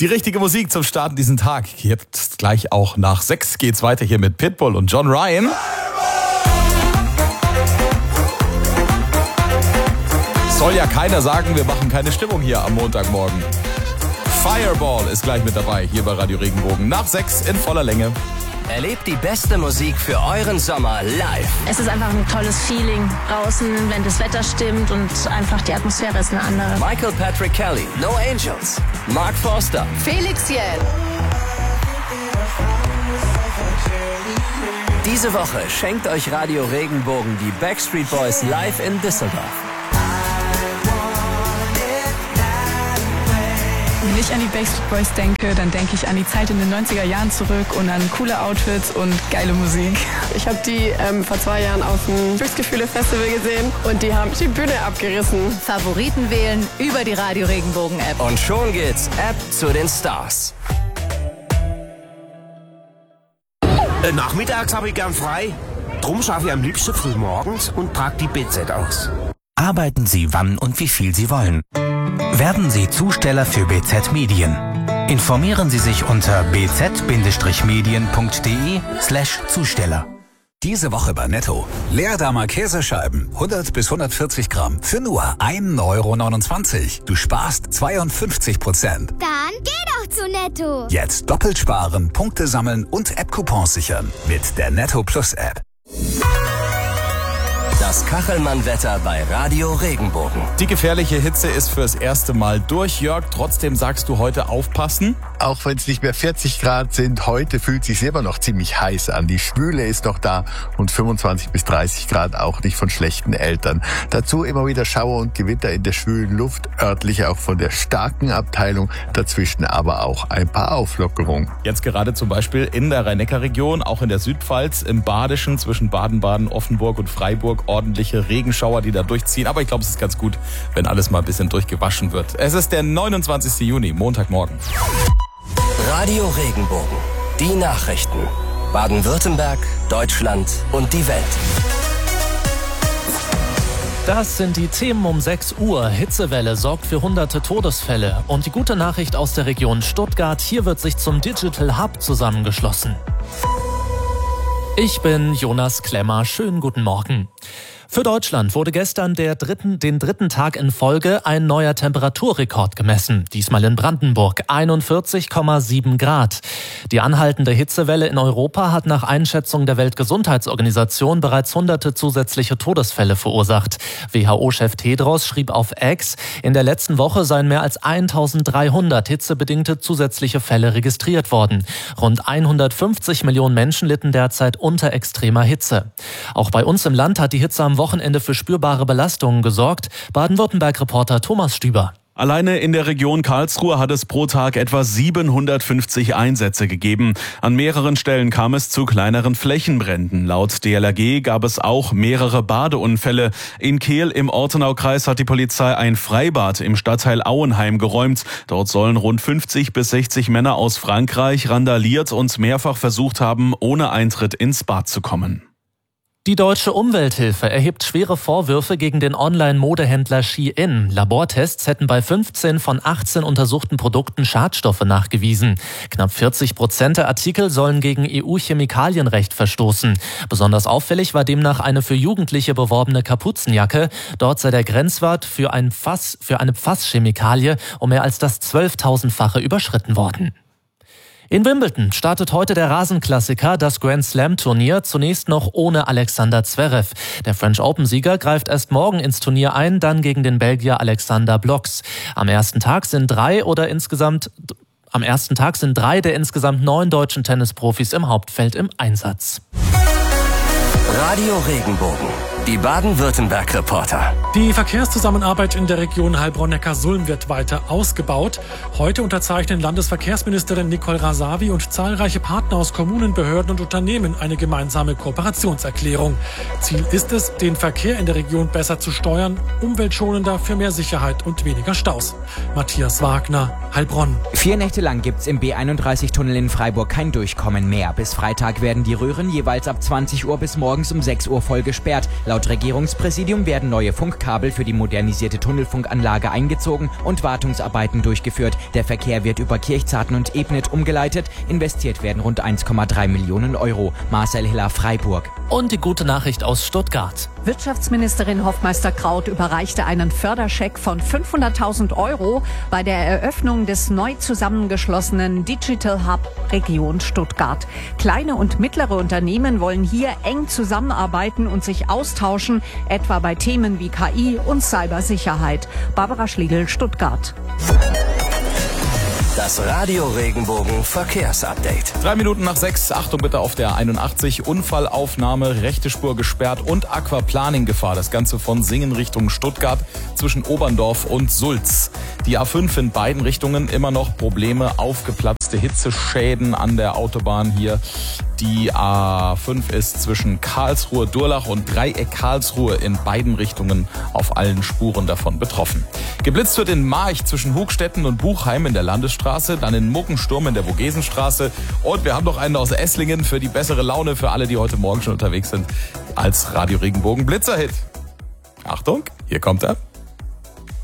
Die richtige Musik zum Starten diesen Tag. Jetzt gleich auch nach 6 geht's weiter hier mit Pitbull und John Ryan. Soll ja keiner sagen, wir machen keine Stimmung hier am Montagmorgen. Fireball ist gleich mit dabei hier bei Radio Regenbogen. Nach 6 in voller Länge. Erlebt die beste Musik für euren Sommer live. Es ist einfach ein tolles Feeling draußen, wenn das Wetter stimmt und einfach die Atmosphäre ist eine andere. Michael Patrick Kelly, No Angels, Mark Forster, Felix Jähn. Diese Woche schenkt euch Radio Regenbogen die Backstreet Boys live in Düsseldorf. Wenn ich an die Backstreet Boys denke, dann denke ich an die Zeit in den 90er Jahren zurück und an coole Outfits und geile Musik. Ich habe die vor 2 Jahren auf dem Glücksgefühle-Festival gesehen und die haben die Bühne abgerissen. Favoriten wählen über die Radio Regenbogen App. Und schon geht's App zu den Stars. Nachmittags habe ich gern frei. Drum schaffe ich am liebsten früh morgens und trage die BZ aus. Arbeiten Sie wann und wie viel Sie wollen. Werden Sie Zusteller für BZ Medien. Informieren Sie sich unter bz-medien.de/Zusteller. Diese Woche bei Netto. Leerdamer Käsescheiben, 100 bis 140 Gramm, für nur 1,29 €. Du sparst 52%. Dann geh doch zu Netto. Jetzt doppelt sparen, Punkte sammeln und App-Coupons sichern. Mit der Netto Plus App. Das Kachelmann-Wetter bei Radio Regenbogen. Die gefährliche Hitze ist fürs erste Mal durch, Jörg. Trotzdem sagst du heute aufpassen. Auch wenn es nicht mehr 40 Grad sind, heute fühlt es sich immer noch ziemlich heiß an. Die Schwüle ist noch da und 25 bis 30 Grad auch nicht von schlechten Eltern. Dazu immer wieder Schauer und Gewitter in der schwülen Luft, örtlich auch von der starken Abteilung, dazwischen aber auch ein paar Auflockerungen. Jetzt gerade zum Beispiel in der Rhein-Neckar-Region, auch in der Südpfalz, im Badischen zwischen Baden-Baden, Offenburg und Freiburg ordentliche Regenschauer, die da durchziehen. Aber ich glaube, es ist ganz gut, wenn alles mal ein bisschen durchgewaschen wird. Es ist der 29. Juni, Montagmorgen. Radio Regenbogen. Die Nachrichten. Baden-Württemberg, Deutschland und die Welt. Das sind die Themen um 6 Uhr. Hitzewelle sorgt für hunderte Todesfälle. Und die gute Nachricht aus der Region Stuttgart, hier wird sich zum Digital Hub zusammengeschlossen. Ich bin Jonas Klemmer. Schönen guten Morgen. Für Deutschland wurde gestern den dritten Tag in Folge ein neuer Temperaturrekord gemessen. Diesmal in Brandenburg, 41,7 Grad. Die anhaltende Hitzewelle in Europa hat nach Einschätzung der Weltgesundheitsorganisation bereits hunderte zusätzliche Todesfälle verursacht. WHO-Chef Tedros schrieb auf X, in der letzten Woche seien mehr als 1300 hitzebedingte zusätzliche Fälle registriert worden. Rund 150 Millionen Menschen litten derzeit unter extremer Hitze. Auch bei uns im Land hat die Hitze am Wochenende für spürbare Belastungen gesorgt. Baden-Württemberg-Reporter Thomas Stüber. Alleine in der Region Karlsruhe hat es pro Tag etwa 750 Einsätze gegeben. An mehreren Stellen kam es zu kleineren Flächenbränden. Laut DLRG gab es auch mehrere Badeunfälle. In Kehl im Ortenaukreis hat die Polizei ein Freibad im Stadtteil Auenheim geräumt. Dort sollen rund 50 bis 60 Männer aus Frankreich randaliert und mehrfach versucht haben, ohne Eintritt ins Bad zu kommen. Die Deutsche Umwelthilfe erhebt schwere Vorwürfe gegen den Online-Modehändler Shein. Labortests hätten bei 15 von 18 untersuchten Produkten Schadstoffe nachgewiesen. Knapp 40% der Artikel sollen gegen EU-Chemikalienrecht verstoßen. Besonders auffällig war demnach eine für Jugendliche beworbene Kapuzenjacke. Dort sei der Grenzwert für eine Pfasschemikalie um mehr als das 12.000-fache überschritten worden. In Wimbledon startet heute der Rasenklassiker, das Grand Slam-Turnier, zunächst noch ohne Alexander Zverev. Der French Open-Sieger greift erst morgen ins Turnier ein, dann gegen den Belgier Alexander Bloks. Am ersten Tag sind 3 der insgesamt 9 deutschen Tennisprofis im Hauptfeld im Einsatz. Radio Regenbogen. Die Baden-Württemberg-Reporter. Die Verkehrszusammenarbeit in der Region Heilbronn-Neckar-Sulm wird weiter ausgebaut. Heute unterzeichnen Landesverkehrsministerin Nicole Rasavi und zahlreiche Partner aus Kommunen, Behörden und Unternehmen eine gemeinsame Kooperationserklärung. Ziel ist es, den Verkehr in der Region besser zu steuern, umweltschonender für mehr Sicherheit und weniger Staus. Matthias Wagner, Heilbronn. 4 Nächte lang gibt's im B31-Tunnel in Freiburg kein Durchkommen mehr. Bis Freitag werden die Röhren jeweils ab 20 Uhr bis morgens um 6 Uhr voll gesperrt. Laut Regierungspräsidium werden neue Funkkabel für die modernisierte Tunnelfunkanlage eingezogen und Wartungsarbeiten durchgeführt. Der Verkehr wird über Kirchzarten und Ebnet umgeleitet. Investiert werden rund 1,3 Millionen Euro. Marcel Hiller, Freiburg. Und die gute Nachricht aus Stuttgart. Wirtschaftsministerin Hofmeister-Kraut überreichte einen Förderscheck von 500.000 Euro bei der Eröffnung des neu zusammengeschlossenen Digital Hub Region Stuttgart. Kleine und mittlere Unternehmen wollen hier eng zusammenarbeiten und sich austauschen, etwa bei Themen wie KI und Cybersicherheit. Barbara Schlegel, Stuttgart. Das Radio Regenbogen Verkehrsupdate. 3 Minuten nach 6. Achtung bitte auf der 81. Unfallaufnahme, rechte Spur gesperrt und Aquaplaning-Gefahr. Das Ganze von Singen Richtung Stuttgart zwischen Oberndorf und Sulz. Die A5 in beiden Richtungen immer noch Probleme, aufgeplatzte Hitzeschäden an der Autobahn hier. Die A5 ist zwischen Karlsruhe, Durlach und Dreieck Karlsruhe in beiden Richtungen auf allen Spuren davon betroffen. Geblitzt wird in March zwischen Hugstetten und Buchheim in der Landesstraße, dann in Muckensturm in der Vogesenstraße und wir haben noch einen aus Esslingen für die bessere Laune für alle, die heute Morgen schon unterwegs sind, als Radio Regenbogen Blitzerhit. Achtung, hier kommt er.